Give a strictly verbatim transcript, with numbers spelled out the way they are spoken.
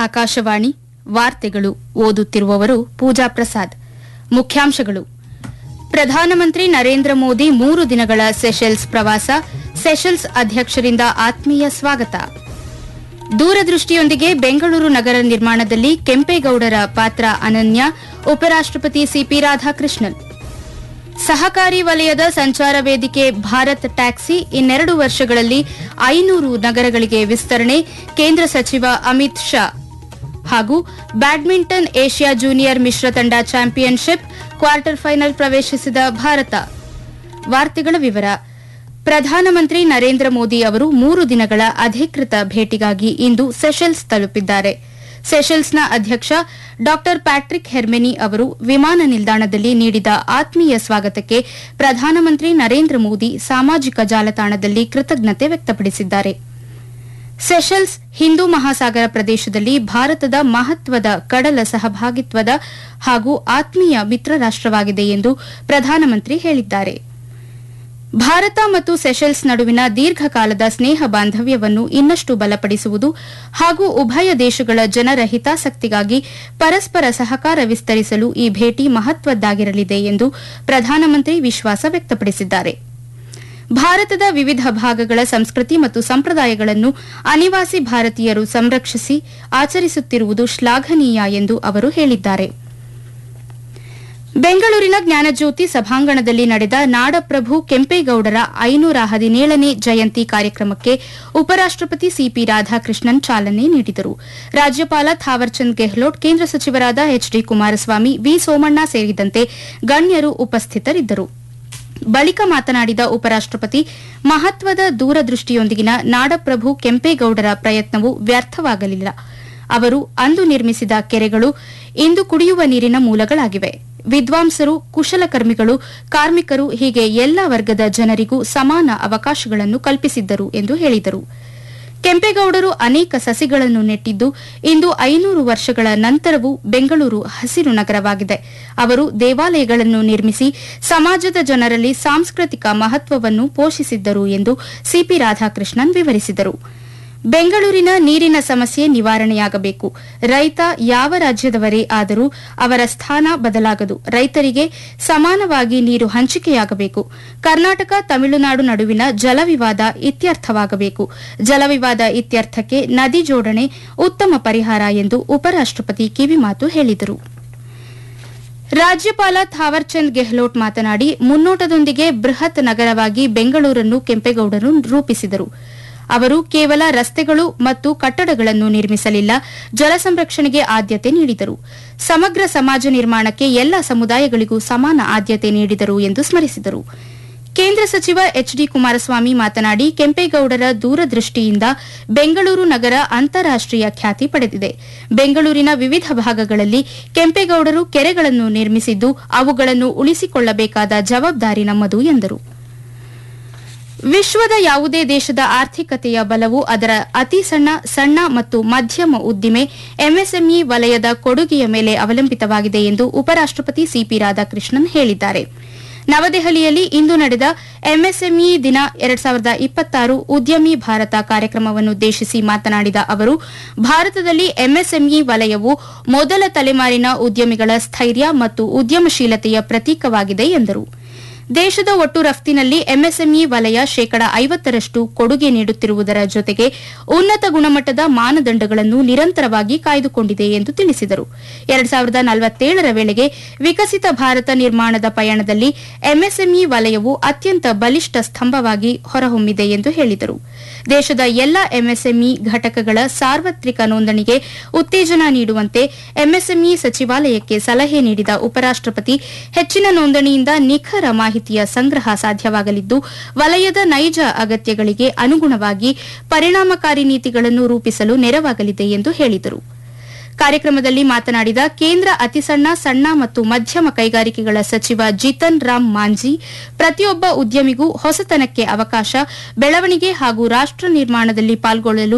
ಆಕಾಶವಾಣಿ ವಾರ್ತೆಗಳು ಓದುತ್ತಿರುವವರು ಪೂಜಾ ಪ್ರಸಾದ್. ಮುಖ್ಯಾಂಶಗಳು: ಪ್ರಧಾನಮಂತ್ರಿ ನರೇಂದ್ರ ಮೋದಿ ಮೂರು ದಿನಗಳ ಸೆಷೆಲ್ಸ್ ಪ್ರವಾಸ, ಸೆಷೆಲ್ಸ್ ಅಧ್ಯಕ್ಷರಿಂದ ಆತ್ಮೀಯ ಸ್ವಾಗತ. ದೂರದೃಷ್ಟಿಯೊಂದಿಗೆ ಬೆಂಗಳೂರು ನಗರ ನಿರ್ಮಾಣದಲ್ಲಿ ಕೆಂಪೇಗೌಡರ ಪಾತ್ರ ಅನನ್ಯ, ಉಪರಾಷ್ಟಪತಿ ಸಿಪಿ ರಾಧಾಕೃಷ್ಣನ್. ಸಹಕಾರಿ ವಲಯದ ಸಂಚಾರ ವೇದಿಕೆ ಭಾರತ್ ಟ್ಯಾಕ್ಸಿ ಇನ್ನೆರಡು ವರ್ಷಗಳಲ್ಲಿ ಐನೂರು ನಗರಗಳಿಗೆ ವಿಸ್ತರಣೆ, ಕೇಂದ್ರ ಸಚಿವ ಅಮಿತ್ ಶಾ. ಹಾಗೂ ಬ್ಯಾಡ್ಮಿಂಟನ್ ಏಷ್ಯಾ ಜೂನಿಯರ್ ಮಿಶ್ರ ತಂಡ ಚಾಂಪಿಯನ್ಶಿಪ್ ಕ್ವಾರ್ಟರ್ ಫೈನಲ್ ಪ್ರವೇಶಿಸಿದ ಭಾರತ. ವಾರ್ತೆಗಳ ವಿವರ. ಪ್ರಧಾನಮಂತ್ರಿ ನರೇಂದ್ರ ಮೋದಿ ಅವರು ಮೂರು ದಿನಗಳ ಅಧಿಕೃತ ಭೇಟಿಗಾಗಿ ಇಂದು ಸೆಷೆಲ್ಸ್ ತಲುಪಿದ್ದಾರೆ. ಸೆಷೆಲ್ಸ್ನ ಅಧ್ಯಕ್ಷ ಡಾ ಪ್ಯಾಟ್ರಿಕ್ ಹೆರ್ಮೆನಿ ಅವರು ವಿಮಾನ ನಿಲ್ದಾಣದಲ್ಲಿ ನೀಡಿದ ಆತ್ಮೀಯ ಸ್ವಾಗತಕ್ಕೆ ಪ್ರಧಾನಮಂತ್ರಿ ನರೇಂದ್ರ ಮೋದಿ ಸಾಮಾಜಿಕ ಜಾಲತಾಣದಲ್ಲಿ ಕೃತಜ್ಞತೆ ವ್ಯಕ್ತಪಡಿಸಿದ್ದಾರೆ. ಸೆಷೆಲ್ಸ್ ಹಿಂದೂ ಮಹಾಸಾಗರ ಪ್ರದೇಶದಲ್ಲಿ ಭಾರತದ ಮಹತ್ವದ ಕಡಲ ಸಹಭಾಗಿತ್ವದ ಹಾಗೂ ಆತ್ಮೀಯ ಮಿತ್ರ ರಾಷ್ಟವಾಗಿದೆ ಎಂದು ಪ್ರಧಾನಮಂತ್ರಿ ಹೇಳಿದ್ದಾರೆ. ಭಾರತ ಮತ್ತು ಸೆಷೆಲ್ಸ್ ನಡುವಿನ ದೀರ್ಘಕಾಲದ ಸ್ನೇಹ ಬಾಂಧವ್ಯವನ್ನು ಇನ್ನಷ್ಟು ಬಲಪಡಿಸುವುದು ಹಾಗೂ ಉಭಯ ದೇಶಗಳ ಜನರ ಹಿತಾಸಕ್ತಿಗಾಗಿ ಪರಸ್ಪರ ಸಹಕಾರ ವಿಸ್ತರಿಸಲು ಈ ಭೇಟಿ ಮಹತ್ವದ್ದಾಗಿರಲಿದೆ ಎಂದು ಪ್ರಧಾನಮಂತ್ರಿ ವಿಶ್ವಾಸ ವ್ಯಕ್ತಪಡಿಸಿದ್ದಾರೆ. ಭಾರತದ ವಿವಿಧ ಭಾಗಗಳ ಸಂಸ್ಕೃತಿ ಮತ್ತು ಸಂಪ್ರದಾಯಗಳನ್ನು ಅನಿವಾಸಿ ಭಾರತೀಯರು ಸಂರಕ್ಷಿಸಿ ಆಚರಿಸುತ್ತಿರುವುದು ಶ್ಲಾಘನೀಯ ಎಂದು ಅವರು ಹೇಳಿದ್ದಾರೆ. ಬೆಂಗಳೂರಿನ ಜ್ಞಾನಜ್ಯೋತಿ ಸಭಾಂಗಣದಲ್ಲಿ ನಡೆದ ನಾಡಪ್ರಭು ಕೆಂಪೇಗೌಡರ ಐನೂರ ಹದಿನೇಳನೇ ಜಯಂತಿ ಕಾರ್ಯಕ್ರಮಕ್ಕೆ ಉಪರಾಷ್ಟಪತಿ ಸಿಪಿ ರಾಧಾಕೃಷ್ಣನ್ ಚಾಲನೆ ನೀಡಿದರು. ರಾಜ್ಯಪಾಲ ಥಾವರ್ಚಂದ್ ಗೆಹ್ಲೋಟ್, ಕೇಂದ್ರ ಸಚಿವರಾದ H D Kumaraswamy, V Somanna ಸೇರಿದಂತೆ ಗಣ್ಯರು ಉಪಸ್ಥಿತರಿದ್ದರು. ಬಳಿಕ ಮಾತನಾಡಿದ ಉಪರಾಷ್ಟಪತಿ, ಮಹತ್ವದ ದೂರದೃಷ್ಟಿಯೊಂದಿಗಿನ ನಾಡಪ್ರಭು ಕೆಂಪೇಗೌಡರ ಪ್ರಯತ್ನವು ವ್ಯರ್ಥವಾಗಲಿಲ್ಲ. ಅವರು ಅಂದು ನಿರ್ಮಿಸಿದ ಕೆರೆಗಳು ಇಂದು ಕುಡಿಯುವ ನೀರಿನ ಮೂಲಗಳಾಗಿವೆ. ವಿದ್ವಾಂಸರು, ಕುಶಲಕರ್ಮಿಗಳು, ಕಾರ್ಮಿಕರು ಹೀಗೆ ಎಲ್ಲಾ ವರ್ಗದ ಜನರಿಗೂ ಸಮಾನ ಅವಕಾಶಗಳನ್ನು ಕಲ್ಪಿಸಿದ್ದರು ಎಂದು ಹೇಳಿದರು. ಕೆಂಪೇಗೌಡರು ಅನೇಕ ಸಸಿಗಳನ್ನು ನೆಟ್ಟಿದ್ದು ಇಂದು ಐನೂರು ವರ್ಷಗಳ ನಂತರವೂ ಬೆಂಗಳೂರು ಹಸಿರು ನಗರವಾಗಿದೆ. ಅವರು ದೇವಾಲಯಗಳನ್ನು ನಿರ್ಮಿಸಿ ಸಮಾಜದ ಜನರಲ್ಲಿ ಸಾಂಸ್ಕೃತಿಕ ಮಹತ್ವವನ್ನು ಪೋಷಿಸಿದ್ದರು ಎಂದು ಸಿಪಿ ರಾಧಾಕೃಷ್ಣನ್ ವಿವರಿಸಿದರು. ಬೆಂಗಳೂರಿನ ನೀರಿನ ಸಮಸ್ಯೆ ನಿವಾರಣೆಯಾಗಬೇಕು. ರೈತ ಯಾವ ರಾಜ್ಯದವರೇ ಆದರೂ ಅವರ ಸ್ಥಾನ ಬದಲಾಗದು. ರೈತರಿಗೆ ಸಮಾನವಾಗಿ ನೀರು ಹಂಚಿಕೆಯಾಗಬೇಕು. ಕರ್ನಾಟಕ ತಮಿಳುನಾಡು ನಡುವಿನ ಜಲವಿವಾದ ಇತ್ಯರ್ಥವಾಗಬೇಕು. ಜಲವಿವಾದ ಇತ್ಯರ್ಥಕ್ಕೆ ನದಿ ಜೋಡಣೆ ಉತ್ತಮ ಪರಿಹಾರ ಎಂದು ಉಪರಾಷ್ಟಪತಿ ಕಿವಿಮಾತು ಹೇಳಿದರು. ರಾಜ್ಯಪಾಲ ಥಾವರ್ಚಂದ್ ಗೆಹ್ಲೋಟ್ ಮಾತನಾಡಿ, ಮುನ್ನೋಟದೊಂದಿಗೆ ಬೃಹತ್ ನಗರವಾಗಿ ಬೆಂಗಳೂರನ್ನು ಕೆಂಪೇಗೌಡರು ರೂಪಿಸಿದರು. ಅವರು ಕೇವಲ ರಸ್ತೆಗಳು ಮತ್ತು ಕಟ್ಟಡಗಳನ್ನು ನಿರ್ಮಿಸಲಿಲ್ಲ, ಜಲ ಸಂರಕ್ಷಣೆಗೆ ಆದ್ಯತೆ ನೀಡಿದರು. ಸಮಗ್ರ ಸಮಾಜ ನಿರ್ಮಾಣಕ್ಕೆ ಎಲ್ಲ ಸಮುದಾಯಗಳಿಗೂ ಸಮಾನ ಆದ್ಯತೆ ನೀಡಿದರು ಎಂದು ಸ್ಮರಿಸಿದರು. ಕೇಂದ್ರ ಸಚಿವ ಎಚ್ ಡಿ ಕುಮಾರಸ್ವಾಮಿ ಮಾತನಾಡಿ, ಕೆಂಪೇಗೌಡರ ದೂರದೃಷ್ಟಿಯಿಂದ ಬೆಂಗಳೂರು ನಗರ ಅಂತಾರಾಷ್ಟೀಯ ಖ್ಯಾತಿ ಪಡೆದಿದೆ. ಬೆಂಗಳೂರಿನ ವಿವಿಧ ಭಾಗಗಳಲ್ಲಿ ಕೆಂಪೇಗೌಡರು ಕೆರೆಗಳನ್ನು ನಿರ್ಮಿಸಿದ್ದು ಅವುಗಳನ್ನು ಉಳಿಸಿಕೊಳ್ಳಬೇಕಾದ ಜವಾಬ್ದಾರಿ ನಮ್ಮದು ಎಂದರು. ವಿಶ್ವದ ಯಾವುದೇ ದೇಶದ ಆರ್ಥಿಕತೆಯ ಬಲವು ಅದರ ಅತಿ ಸಣ್ಣ, ಸಣ್ಣ ಮತ್ತು ಮಧ್ಯಮ ಉದ್ದಿಮೆ ಎಂಎಸ್ಎಂಇ ವಲಯದ ಕೊಡುಗೆಯ ಮೇಲೆ ಅವಲಂಬಿತವಾಗಿದೆ ಎಂದು ಉಪರಾಷ್ಟಪತಿ ಸಿಪಿ ರಾಧಾಕೃಷ್ಣನ್ ಹೇಳಿದ್ದಾರೆ. ನವದೆಹಲಿಯಲ್ಲಿ ಇಂದು ನಡೆದ ಎಂಎಸ್ಎಂಇ ದಿನ ಎರಡ್ ಸಾವಿರದ ಇಪ್ಪತ್ತಾರು ಉದ್ಯಮಿ ಭಾರತ ಕಾರ್ಯಕ್ರಮವನ್ನುದ್ದೇಶಿಸಿ ಮಾತನಾಡಿದ ಅವರು, ಭಾರತದಲ್ಲಿ ಎಂಎಸ್ಎಂಇ ವಲಯವು ಮೊದಲ ತಲೆಮಾರಿನ ಉದ್ಯಮಿಗಳ ಸ್ಥೈರ್ಯ ಮತ್ತು ಉದ್ಯಮಶೀಲತೆಯ ಪ್ರತೀಕವಾಗಿದೆ ಎಂದರು. ದೇಶದ ಒಟ್ಟು ರಫ್ತಿನಲ್ಲಿ ಎಂಎಸ್ಎಂಇ ವಲಯ ಶೇಕಡ ಐವತ್ತರಷ್ಟು ಕೊಡುಗೆ ನೀಡುತ್ತಿರುವುದರ ಜೊತೆಗೆ ಉನ್ನತ ಗುಣಮಟ್ಟದ ಮಾನದಂಡಗಳನ್ನು ನಿರಂತರವಾಗಿ ಕಾಯ್ದುಕೊಂಡಿದೆ ಎಂದು ತಿಳಿಸಿದರು. ಎರಡ್ ಸಾವಿರದ ನಲವತ್ತೇಳರ ವೇಳೆಗೆ ವಿಕಸಿತ ಭಾರತ ನಿರ್ಮಾಣದ ಪಯಣದಲ್ಲಿ ಎಂಎಸ್ಎಂಇ ವಲಯವು ಅತ್ಯಂತ ಬಲಿಷ್ಠ ಸ್ತಂಭವಾಗಿ ಹೊರಹೊಮ್ಮಿದೆ ಎಂದು ಹೇಳಿದರು. ದೇಶದ ಎಲ್ಲಾ ಎಂಎಸ್ಎಂಇ ಘಟಕಗಳ ಸಾರ್ವತ್ರಿಕ ನೋಂದಣಿಗೆ ಉತ್ತೇಜನ ನೀಡುವಂತೆ ಎಂಎಸ್ಎಂಇ ಸಚಿವಾಲಯಕ್ಕೆ ಸಲಹೆ ನೀಡಿದ ಉಪರಾಷ್ಟಪತಿ, ಹೆಚ್ಚಿನ ನೋಂದಣಿಯಿಂದ ನಿಖರ ಮಾಹಿತಿಯ ಸಂಗ್ರಹ ಸಾಧ್ಯವಾಗಲಿದ್ದು ವಲಯದ ನೈಜ ಅಗತ್ಯಗಳಿಗೆ ಅನುಗುಣವಾಗಿ ಪರಿಣಾಮಕಾರಿ ನೀತಿಗಳನ್ನು ರೂಪಿಸಲು ನೆರವಾಗಲಿದೆ ಎಂದು ಹೇಳಿದರು. ಕಾರ್ಯಕ್ರಮದಲ್ಲಿ ಮಾತನಾಡಿದ ಕೇಂದ್ರ ಅತಿಸಣ್ಣ, ಸಣ್ಣ ಮತ್ತು ಮಧ್ಯಮ ಕೈಗಾರಿಕೆಗಳ ಸಚಿವ ಜಿತನ್ ರಾಮ್ ಮಾಂಜಿ, ಪ್ರತಿಯೊಬ್ಬ ಉದ್ಯಮಿಗೂ ಹೊಸತನಕ್ಕೆ ಅವಕಾಶ, ಬೆಳವಣಿಗೆ ಹಾಗೂ ರಾಷ್ಟ ನಿರ್ಮಾಣದಲ್ಲಿ ಪಾಲ್ಗೊಳ್ಳಲು